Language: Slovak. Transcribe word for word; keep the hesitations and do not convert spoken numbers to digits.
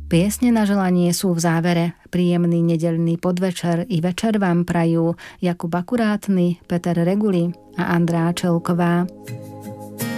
Piesne na želanie sú v závere. Príjemný nedeľný podvečer i večer vám prajú Jakub Akurátny, Peter Reguli a Andrá Čelková.